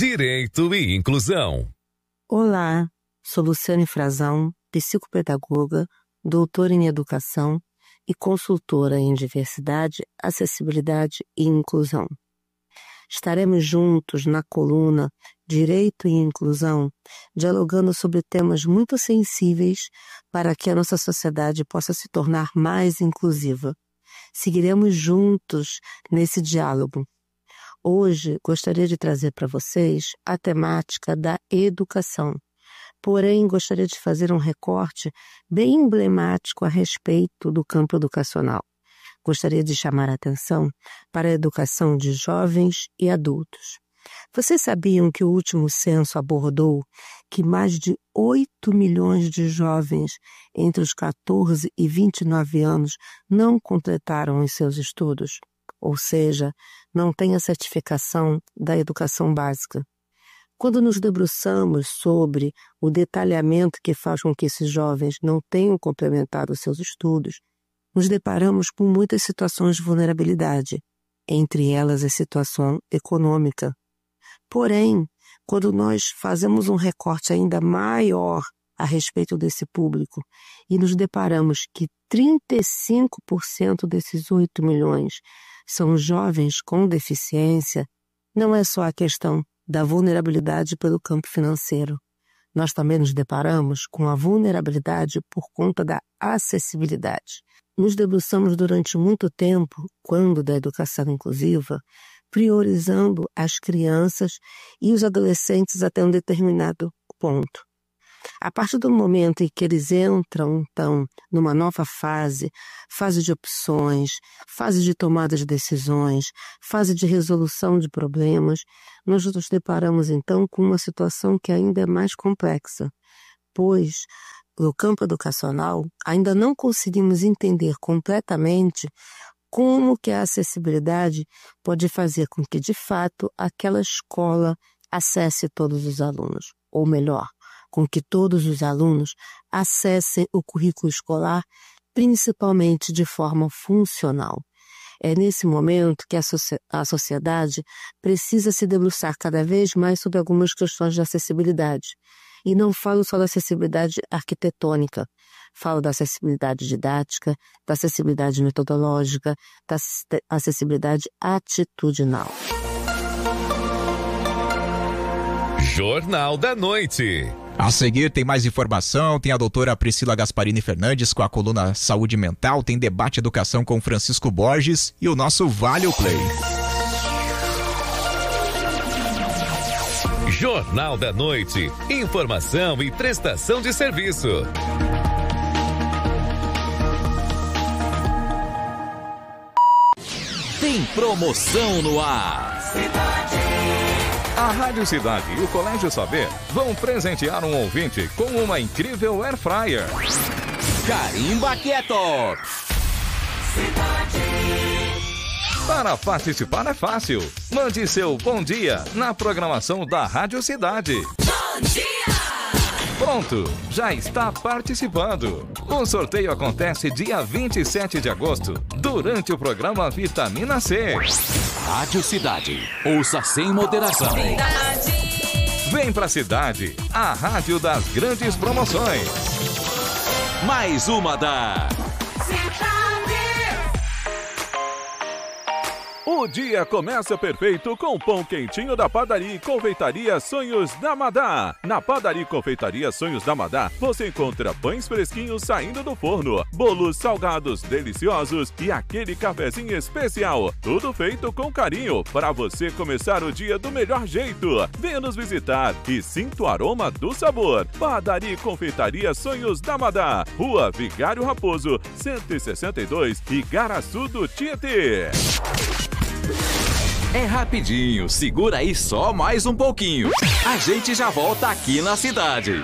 Direito e Inclusão. Olá, sou Luciane Frazão, psicopedagoga, doutora em educação e consultora em diversidade, acessibilidade e inclusão. Estaremos juntos na coluna Direito e Inclusão, dialogando sobre temas muito sensíveis para que a nossa sociedade possa se tornar mais inclusiva. Seguiremos juntos nesse diálogo. Hoje, gostaria de trazer para vocês a temática da educação. Porém, gostaria de fazer um recorte bem emblemático a respeito do campo educacional. Gostaria de chamar a atenção para a educação de jovens e adultos. Vocês sabiam que o último censo abordou que mais de 8 milhões de jovens entre os 14 e 29 anos não completaram os seus estudos? Ou seja, não têm a certificação da educação básica. Quando nos debruçamos sobre o detalhamento que faz com que esses jovens não tenham complementado os seus estudos, nos deparamos com muitas situações de vulnerabilidade, entre elas a situação econômica. Porém, quando nós fazemos um recorte ainda maior a respeito desse público e nos deparamos que 35% desses 8 milhões são jovens com deficiência, não é só a questão da vulnerabilidade pelo campo financeiro. Nós também nos deparamos com a vulnerabilidade por conta da acessibilidade. Nos debruçamos durante muito tempo, quando da educação inclusiva, priorizando as crianças e os adolescentes até um determinado ponto. A partir do momento em que eles entram, então, numa nova fase de opções, fase de tomada de decisões, fase de resolução de problemas, nós nos deparamos, então, com uma situação que ainda é mais complexa, pois, no campo educacional, ainda não conseguimos entender completamente como que a acessibilidade pode fazer com que, de fato, aquela escola acesse todos os alunos, ou melhor, com que todos os alunos acessem o currículo escolar, principalmente de forma funcional. É nesse momento que a sociedade precisa se debruçar cada vez mais sobre algumas questões de acessibilidade. E não falo só da acessibilidade arquitetônica, falo da acessibilidade didática, da acessibilidade metodológica, da acessibilidade atitudinal. Jornal da Noite. A seguir tem mais informação, tem a doutora Priscila Gasparini Fernandes com a coluna Saúde Mental, tem debate educação com Francisco Borges e o nosso Vale o Play. Jornal da Noite. Informação e prestação de serviço. Tem promoção no ar. A Rádio Cidade e o Colégio Saber vão presentear um ouvinte com uma incrível Air Fryer. Carimba Quieto! Para participar é fácil. Mande seu bom dia na programação da Rádio Cidade. Bom dia! Pronto, já está participando. O sorteio acontece dia 27 de agosto, durante o programa Vitamina C. Rádio Cidade, ouça sem moderação. Cidade. Vem pra Cidade, a rádio das grandes promoções. Mais uma da... O dia começa perfeito com o pão quentinho da Padaria e Confeitaria Sonhos da Madá. Na Padaria e Confeitaria Sonhos da Madá, você encontra pães fresquinhos saindo do forno, bolos salgados deliciosos e aquele cafezinho especial. Tudo feito com carinho para você começar o dia do melhor jeito. Venha nos visitar e sinta o aroma do sabor. Padaria e Confeitaria Sonhos da Madá, Rua Vigário Raposo, 162, Igaraçu do Tietê. É rapidinho, segura aí só mais um pouquinho. A gente já volta aqui na cidade.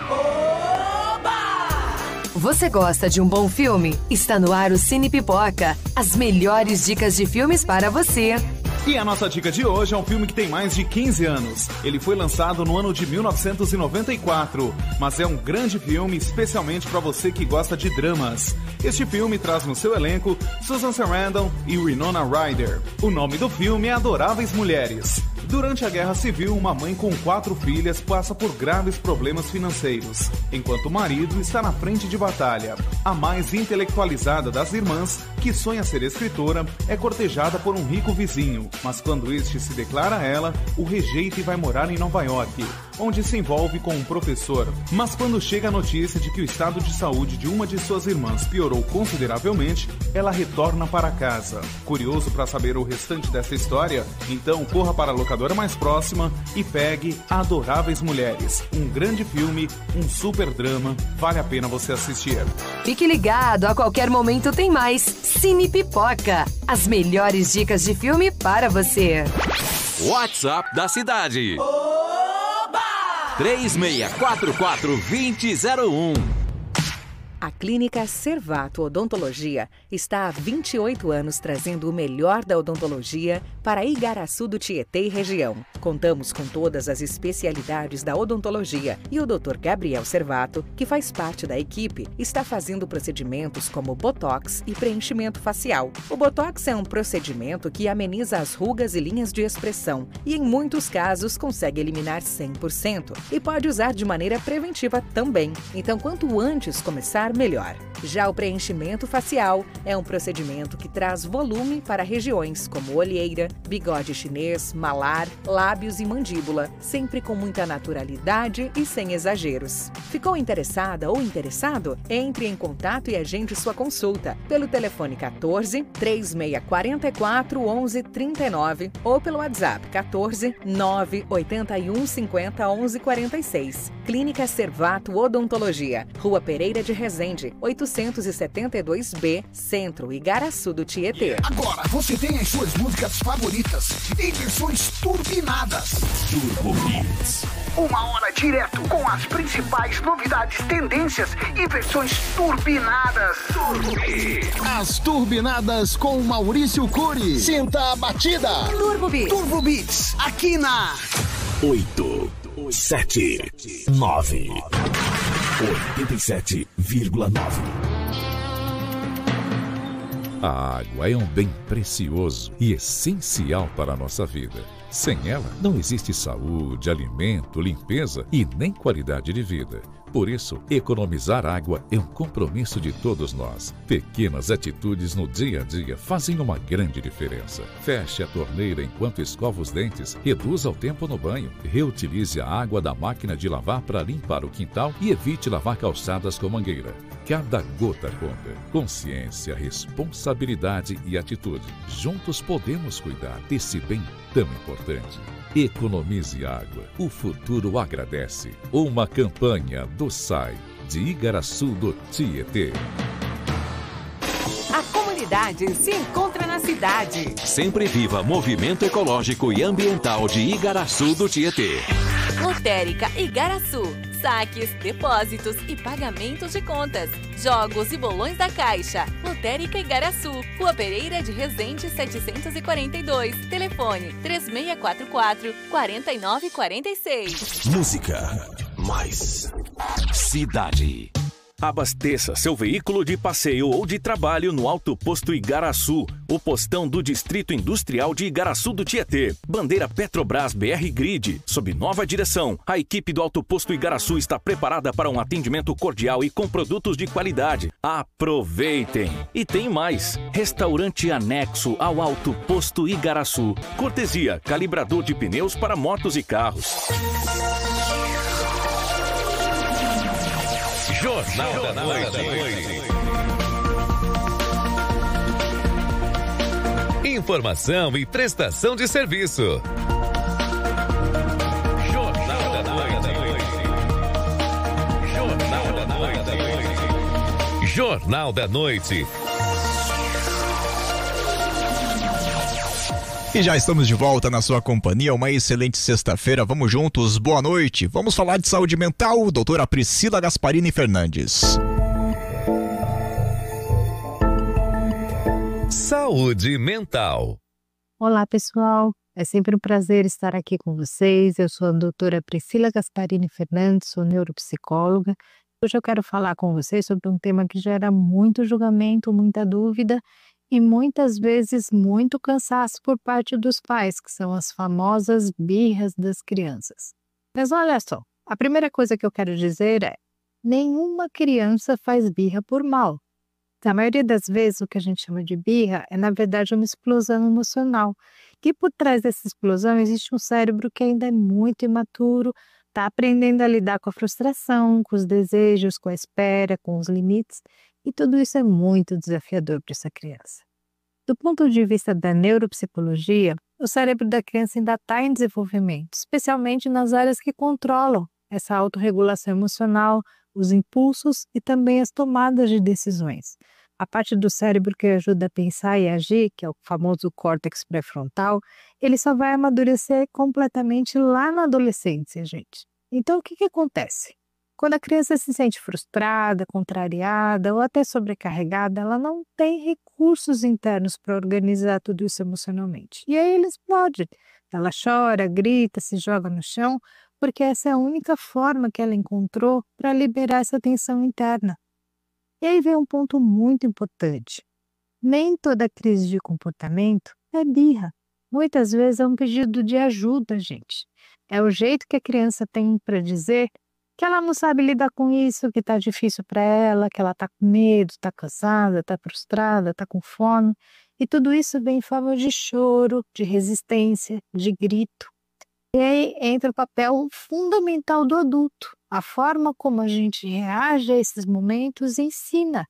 Você gosta de um bom filme? Está no ar o Cine Pipoca. As melhores dicas de filmes para você. E a nossa dica de hoje é um filme que tem mais de 15 anos. Ele foi lançado no ano de 1994, mas é um grande filme, especialmente para você que gosta de dramas. Este filme traz no seu elenco Susan Sarandon e Winona Ryder. O nome do filme é Adoráveis Mulheres. Durante a Guerra Civil, uma mãe com 4 filhas passa por graves problemas financeiros, enquanto o marido está na frente de batalha. A mais intelectualizada das irmãs, que sonha ser escritora, é cortejada por um rico vizinho, mas quando este se declara a ela, o rejeita e vai morar em Nova York, onde se envolve com um professor. Mas quando chega a notícia de que o estado de saúde de uma de suas irmãs piorou consideravelmente, ela retorna para casa. Curioso para saber o restante dessa história? Então corra para a locadora mais próxima e pegue Adoráveis Mulheres. Um grande filme, um super drama, vale a pena você assistir. Fique ligado, a qualquer momento tem mais Cine Pipoca. As melhores dicas de filme para você. WhatsApp da cidade. 3644-2001. A Clínica Servato Odontologia está há 28 anos trazendo o melhor da odontologia para Igaraçu do Tietê e região. Contamos com todas as especialidades da odontologia e o Dr. Gabriel Servato, que faz parte da equipe, está fazendo procedimentos como botox e preenchimento facial. O botox é um procedimento que ameniza as rugas e linhas de expressão e, em muitos casos, consegue eliminar 100% e pode usar de maneira preventiva também. Então, quanto antes começar, melhor. Já o preenchimento facial é um procedimento que traz volume para regiões como olheira, bigode chinês, malar, lábios e mandíbula, sempre com muita naturalidade e sem exageros. Ficou interessada ou interessado? Entre em contato e agende sua consulta pelo telefone 14 3644 1139 ou pelo WhatsApp 14 981 50 11 46. Clínica Servato Odontologia, Rua Pereira de Resende, 872B, Centro, Igaraçu do Tietê. Agora você tem as suas músicas favoritas em versões turbinadas. Turbo Hits. Uma hora direto com as principais novidades, tendências e versões turbinadas. Turbo Hits. As turbinadas com Maurício Cury. Senta a batida. Turbo Beats. Turbo Beats, aqui na 8, 7, 9, 87,9. A água é um bem precioso e essencial para a nossa vida. Sem ela, não existe saúde, alimento, limpeza e nem qualidade de vida. Por isso, economizar água é um compromisso de todos nós. Pequenas atitudes no dia a dia fazem uma grande diferença. Feche a torneira enquanto escova os dentes, reduza o tempo no banho, reutilize a água da máquina de lavar para limpar o quintal e evite lavar calçadas com mangueira. Cada gota conta. Consciência, responsabilidade e atitude. Juntos podemos cuidar desse bem tão importante. Economize água. O futuro agradece. Uma campanha do SAI, de Igaraçu do Tietê. A comunidade se encontra na cidade. Sempre viva movimento ecológico e ambiental de Igaraçu do Tietê. Lotérica Igaraçu. Saques, depósitos e pagamentos de contas. Jogos e bolões da Caixa. Lotérica Igaraçu. Rua Pereira de Resende 742. Telefone 3644-4946. Música mais cidade. Abasteça seu veículo de passeio ou de trabalho no Alto Posto Igaraçu, o postão do Distrito Industrial de Igaraçu do Tietê. Bandeira Petrobras BR Grid, sob nova direção. A equipe do Alto Posto Igaraçu está preparada para um atendimento cordial e com produtos de qualidade. Aproveitem! E tem mais! Restaurante anexo ao Alto Posto Igaraçu. Cortesia, calibrador de pneus para motos e carros. Jornal da Noite. Informação e prestação de serviço. Jornal da Noite. Jornal da Noite. Jornal da Noite. E já estamos de volta na sua companhia, uma excelente sexta-feira, vamos juntos, boa noite. Vamos falar de saúde mental, doutora Priscila Gasparini Fernandes. Saúde mental. Olá, pessoal. É sempre um prazer estar aqui com vocês. Eu sou a doutora Priscila Gasparini Fernandes, sou neuropsicóloga. Hoje eu quero falar com vocês sobre um tema que gera muito julgamento, muita dúvida e muitas vezes muito cansaço por parte dos pais, que são as famosas birras das crianças. Mas olha só, a primeira coisa que eu quero dizer é: nenhuma criança faz birra por mal. Na maioria das vezes, o que a gente chama de birra é, na verdade, uma explosão emocional. E por trás dessa explosão existe um cérebro que ainda é muito imaturo, está aprendendo a lidar com a frustração, com os desejos, com a espera, com os limites. E tudo isso é muito desafiador para essa criança. Do ponto de vista da neuropsicologia, o cérebro da criança ainda está em desenvolvimento, especialmente nas áreas que controlam essa autorregulação emocional, os impulsos e também as tomadas de decisões. A parte do cérebro que ajuda a pensar e agir, que é o famoso córtex pré-frontal, ele só vai amadurecer completamente lá na adolescência, gente. Então, o que acontece? Quando a criança se sente frustrada, contrariada ou até sobrecarregada, ela não tem recursos internos para organizar tudo isso emocionalmente. E aí ele explode. Ela chora, grita, se joga no chão, porque essa é a única forma que ela encontrou para liberar essa tensão interna. E aí vem um ponto muito importante. Nem toda crise de comportamento é birra. Muitas vezes é um pedido de ajuda, gente. É o jeito que a criança tem para dizer que ela não sabe lidar com isso, que está difícil para ela, que ela está com medo, está cansada, está frustrada, está com fome. E tudo isso vem em forma de choro, de resistência, de grito. E aí entra o papel fundamental do adulto. A forma como a gente reage a esses momentos ensina.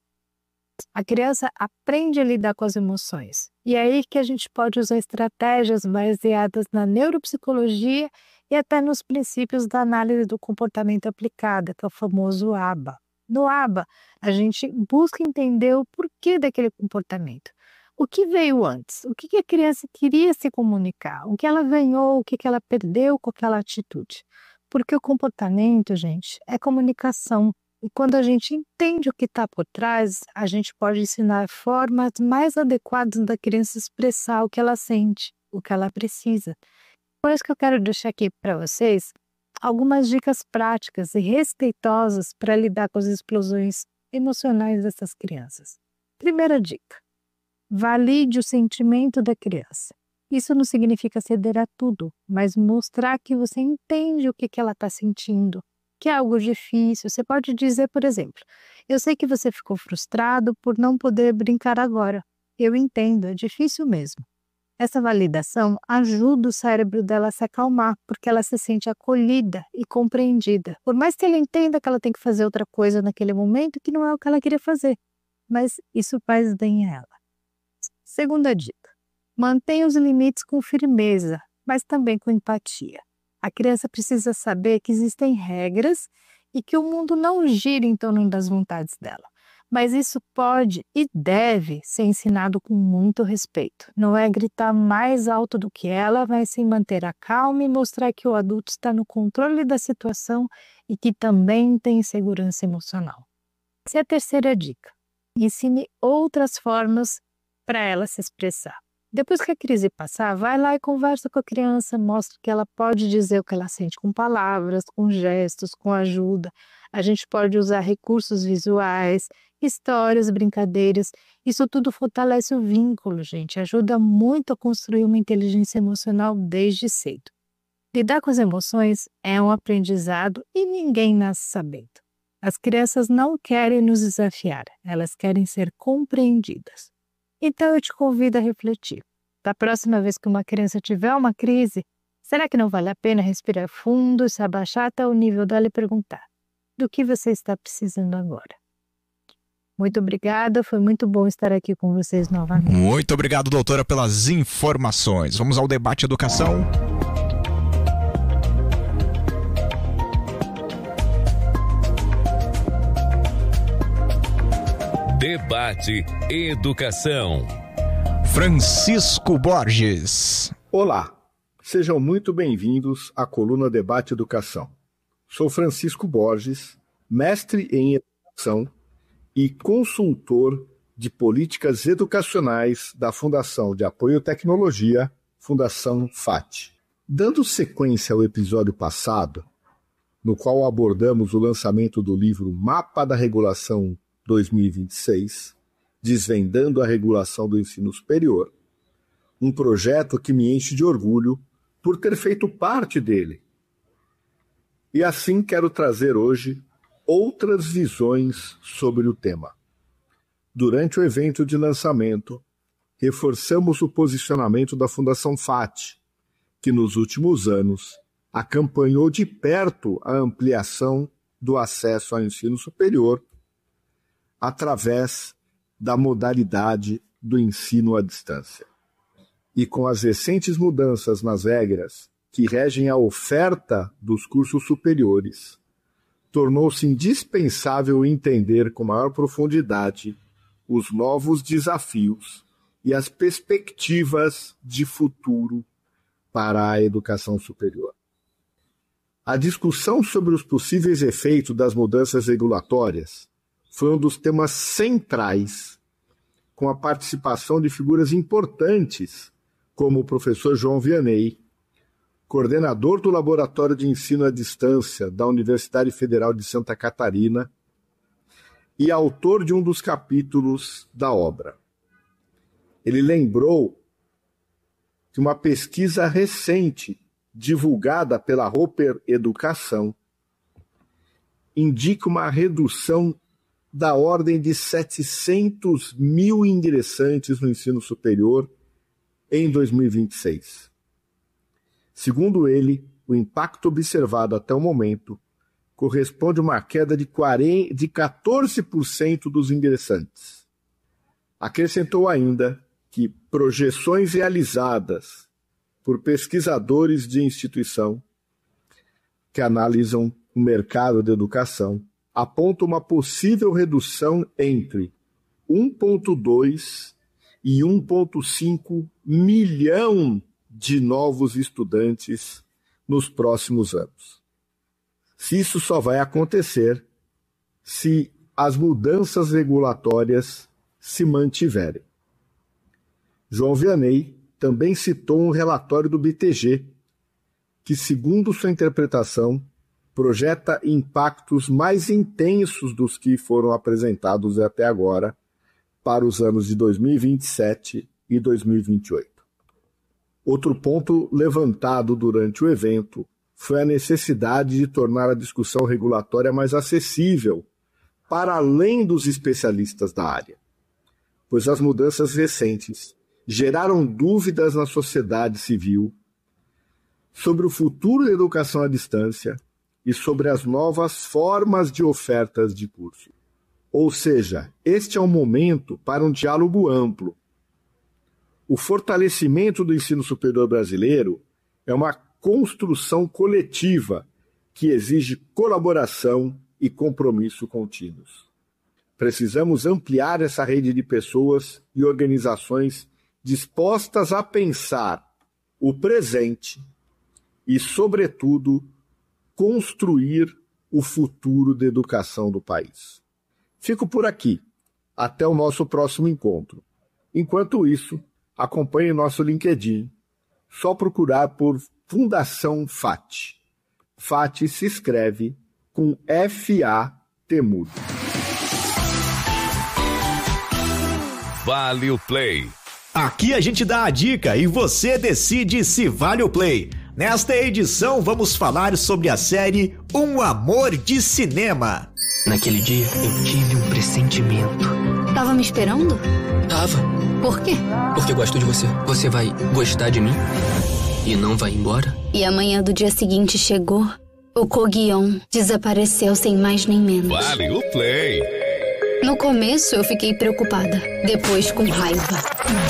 A criança aprende a lidar com as emoções. E é aí que a gente pode usar estratégias baseadas na neuropsicologia e até nos princípios da análise do comportamento aplicada, que é o famoso ABA. No ABA, a gente busca entender o porquê daquele comportamento. O que veio antes? O que a criança queria se comunicar? O que ela ganhou? O que ela perdeu com aquela atitude? Porque o comportamento, gente, é comunicação. E quando a gente entende o que está por trás, a gente pode ensinar formas mais adequadas da criança expressar o que ela sente, o que ela precisa. Por isso que eu quero deixar aqui para vocês algumas dicas práticas e respeitosas para lidar com as explosões emocionais dessas crianças. Primeira dica: valide o sentimento da criança. Isso não significa ceder a tudo, mas mostrar que você entende o que ela está sentindo, que é algo difícil. Você pode dizer, por exemplo: eu sei que você ficou frustrado por não poder brincar agora. Eu entendo, é difícil mesmo. Essa validação ajuda o cérebro dela a se acalmar, porque ela se sente acolhida e compreendida. Por mais que ela entenda que ela tem que fazer outra coisa naquele momento, que não é o que ela queria fazer. Mas isso faz bem a ela. Segunda dica: mantenha os limites com firmeza, mas também com empatia. A criança precisa saber que existem regras e que o mundo não gira em torno das vontades dela. Mas isso pode e deve ser ensinado com muito respeito. Não é gritar mais alto do que ela, mas sim manter a calma e mostrar que o adulto está no controle da situação e que também tem segurança emocional. Essa é a terceira dica: ensine outras formas para ela se expressar. Depois que a crise passar, vai lá e conversa com a criança, mostra que ela pode dizer o que ela sente com palavras, com gestos, com ajuda. A gente pode usar recursos visuais, histórias, brincadeiras. Isso tudo fortalece o vínculo, gente. Ajuda muito a construir uma inteligência emocional desde cedo. Lidar com as emoções é um aprendizado e ninguém nasce sabendo. As crianças não querem nos desafiar, elas querem ser compreendidas. Então eu te convido a refletir. Da próxima vez que uma criança tiver uma crise, será que não vale a pena respirar fundo, se abaixar até o nível dela e perguntar: do que você está precisando agora? Muito obrigada, foi muito bom estar aqui com vocês novamente. Muito obrigado, doutora, pelas informações. Vamos ao debate educação. Debate Educação. Francisco Borges. Olá, sejam muito bem-vindos à coluna Debate Educação. Sou Francisco Borges, mestre em educação e consultor de políticas educacionais da Fundação de Apoio à Tecnologia, Fundação FAT. Dando sequência ao episódio passado, no qual abordamos o lançamento do livro Mapa da Regulação 2026, Desvendando a Regulação do Ensino Superior, um projeto que me enche de orgulho por ter feito parte dele. E assim quero trazer hoje outras visões sobre o tema. Durante o evento de lançamento, reforçamos o posicionamento da Fundação FAT, que nos últimos anos acompanhou de perto a ampliação do acesso ao ensino superior através da modalidade do ensino à distância. E com as recentes mudanças nas regras que regem a oferta dos cursos superiores, tornou-se indispensável entender com maior profundidade os novos desafios e as perspectivas de futuro para a educação superior. A discussão sobre os possíveis efeitos das mudanças regulatórias foi um dos temas centrais, com a participação de figuras importantes, como o professor João Vianney, coordenador do Laboratório de Ensino à Distância da Universidade Federal de Santa Catarina e autor de um dos capítulos da obra. Ele lembrou que uma pesquisa recente, divulgada pela Roper Educação, indica uma redução da ordem de 700 mil ingressantes no ensino superior em 2026. Segundo ele, o impacto observado até o momento corresponde a uma queda de 14% dos ingressantes. Acrescentou ainda que projeções realizadas por pesquisadores de instituição que analisam o mercado de educação apontam uma possível redução entre 1,2 e 1,5 milhão de novos estudantes nos próximos anos. Se isso só vai acontecer se as mudanças regulatórias se mantiverem. João Vianney também citou um relatório do BTG, que, segundo sua interpretação, projeta impactos mais intensos dos que foram apresentados até agora para os anos de 2027 e 2028. Outro ponto levantado durante o evento foi a necessidade de tornar a discussão regulatória mais acessível para além dos especialistas da área, pois as mudanças recentes geraram dúvidas na sociedade civil sobre o futuro da educação à distância e sobre as novas formas de ofertas de curso. Ou seja, este é um momento para um diálogo amplo. O fortalecimento do ensino superior brasileiro é uma construção coletiva que exige colaboração e compromisso contínuos. Precisamos ampliar essa rede de pessoas e organizações dispostas a pensar o presente e, sobretudo, construir o futuro da educação do país. Fico por aqui. Até o nosso próximo encontro. Enquanto isso, acompanhe nosso LinkedIn. Só procurar por Fundação FAT. FAT se escreve com F-A-T mudo. Vale o Play. Aqui a gente dá a dica e você decide se vale o play. Nesta edição vamos falar sobre a série Um Amor de Cinema. Naquele dia eu tive um pressentimento. Tava me esperando? Tava. Por quê? Porque eu gosto de você. Você vai gostar de mim? E não vai embora? E a manhã do dia seguinte chegou. O Ko-Gyeong desapareceu sem mais nem menos. Vale o Play. No começo eu fiquei preocupada, depois com raiva.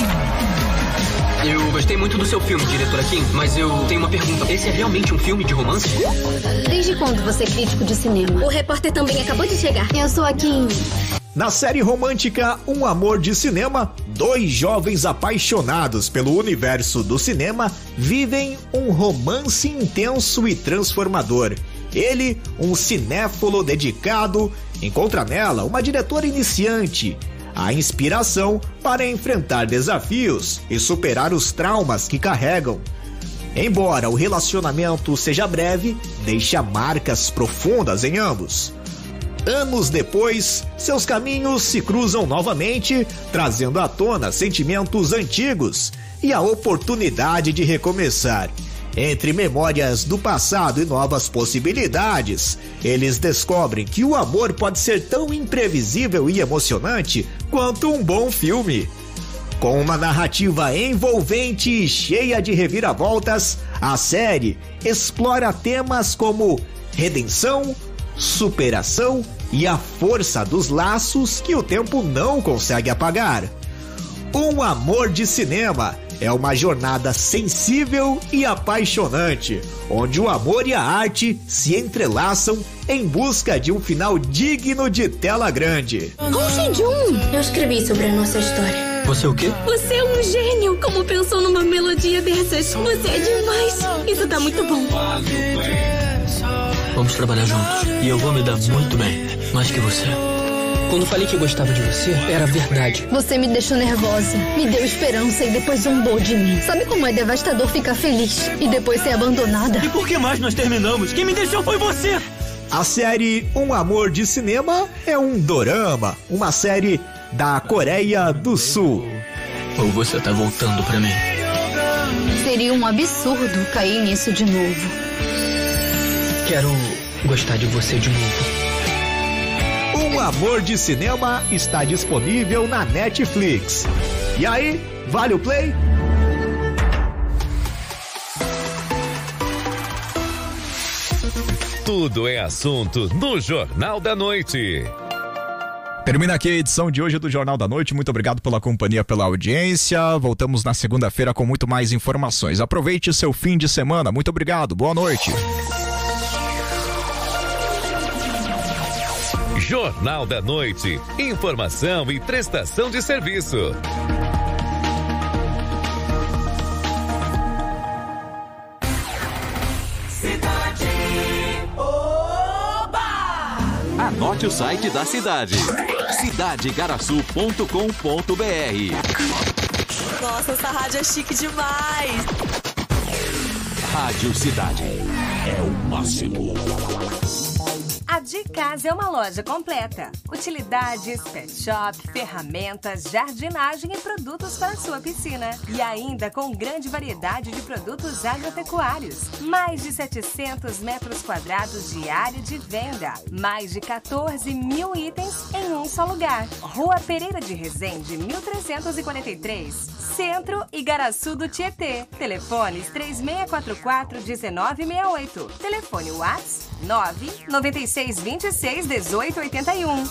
Eu gostei muito do seu filme, diretora Kim, mas eu tenho uma pergunta. Esse é realmente um filme de romance? Desde quando você é crítico de cinema? O repórter também acabou de chegar. Eu sou a Kim. Na série romântica Um Amor de Cinema, dois jovens apaixonados pelo universo do cinema vivem um romance intenso e transformador. Ele, um cinéfilo dedicado, encontra nela uma diretora iniciante, a inspiração para enfrentar desafios e superar os traumas que carregam. Embora o relacionamento seja breve, deixa marcas profundas em ambos. Anos depois, seus caminhos se cruzam novamente, trazendo à tona sentimentos antigos e a oportunidade de recomeçar. Entre memórias do passado e novas possibilidades, eles descobrem que o amor pode ser tão imprevisível e emocionante quanto um bom filme. Com uma narrativa envolvente e cheia de reviravoltas, a série explora temas como redenção, superação e a força dos laços que o tempo não consegue apagar. Um Amor de Cinema é uma jornada sensível e apaixonante, onde o amor e a arte se entrelaçam em busca de um final digno de tela grande. Eu escrevi sobre a nossa história. Você o quê? Você é um gênio! Como pensou numa melodia dessas? Você é demais! Isso tá muito bom. Vamos trabalhar juntos. E eu vou me dar muito bem. Mais que você. Quando falei que gostava de você, era verdade. Você me deixou nervosa, me deu esperança e depois zombou de mim. Sabe como é devastador ficar feliz e depois ser abandonada? E por que mais nós terminamos? Quem me deixou foi você! A série Um Amor de Cinema é um dorama, uma série da Coreia do Sul. Ou você tá voltando pra mim? Seria um absurdo cair nisso de novo. Quero gostar de você de novo. Um Amor de Cinema está disponível na Netflix. E aí, vale o play? Tudo é assunto no Jornal da Noite. Termina aqui a edição de hoje do Jornal da Noite. Muito obrigado pela companhia, pela audiência. Voltamos na segunda-feira com muito mais informações. Aproveite o seu fim de semana. Muito obrigado. Boa noite. Jornal da Noite. Informação e prestação de serviço. Anote o site da cidade. cidadeigaraçu.com.br. Nossa, essa rádio é chique demais. Rádio Cidade. É o máximo. A De Casa é uma loja completa. Utilidades, pet shop, ferramentas, jardinagem e produtos para sua piscina. E ainda com grande variedade de produtos agropecuários. Mais de 700 metros quadrados de área de venda. Mais de 14 mil itens em um só lugar. Rua Pereira de Resende, 1343. Centro, Igaraçu do Tietê. Telefones 3644-1968. Telefone WhatsApp 996261881.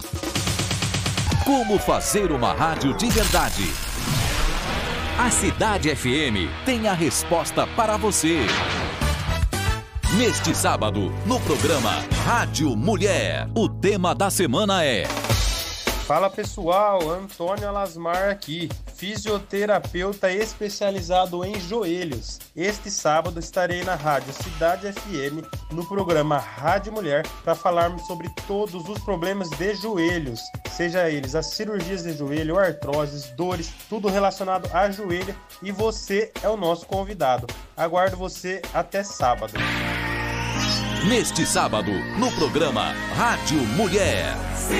Como fazer uma rádio de verdade? A Cidade FM tem a resposta para você. Neste sábado, no programa Rádio Mulher, o tema da semana é... Fala pessoal, Antônio Alasmar aqui, fisioterapeuta especializado em joelhos. Este sábado estarei na Rádio Cidade FM, no programa Rádio Mulher, para falarmos sobre todos os problemas de joelhos, seja eles as cirurgias de joelho, artroses, dores, tudo relacionado a joelho, e você é o nosso convidado. Aguardo você até sábado. Neste sábado, no programa Rádio Mulher.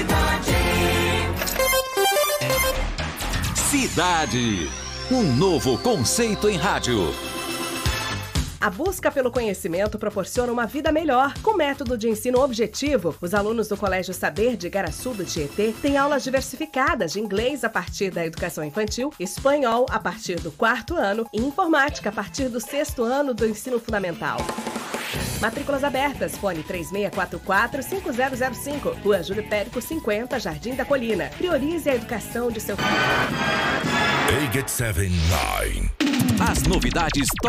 Cidade, um novo conceito em rádio. A busca pelo conhecimento proporciona uma vida melhor. Com método de ensino objetivo, os alunos do Colégio Saber de Igaraçu do Tietê têm aulas diversificadas de inglês a partir da educação infantil, espanhol a partir do 4º ano e informática a partir do 6º ano do ensino fundamental. Matrículas abertas, fone 3644-5005, Rua Júlio Périco 50, Jardim da Colina. Priorize a educação de seu filho. 879. As novidades